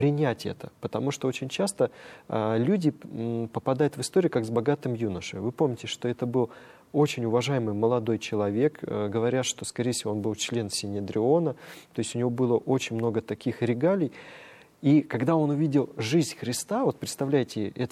принять это, потому что очень часто люди попадают в историю как с богатым юношей. Вы помните, что это был очень уважаемый молодой человек, говорят, что, скорее всего, он был член Синедриона, то есть у него было очень много таких регалий. И когда он увидел жизнь Христа, вот представляете, это